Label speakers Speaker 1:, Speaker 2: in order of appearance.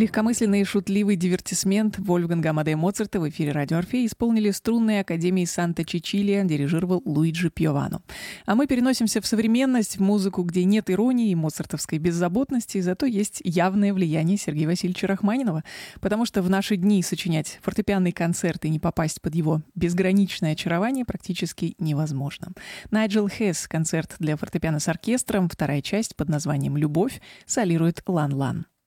Speaker 1: Легкомысленный и шутливый дивертисмент Вольфганга Амадея Моцарта в эфире «Радио Орфей» исполнили струнные академии Санта-Чичилия, дирижировал Луиджи Пьовано. А мы переносимся в современность, в музыку, где нет иронии и моцартовской беззаботности, зато есть явное влияние Сергея Васильевича Рахманинова, потому что в наши дни сочинять фортепианный концерт и не попасть под его безграничное очарование практически невозможно. Найджел Хесс, концерт для фортепиано с оркестром, вторая часть под названием «Любовь», солирует Лан Лан.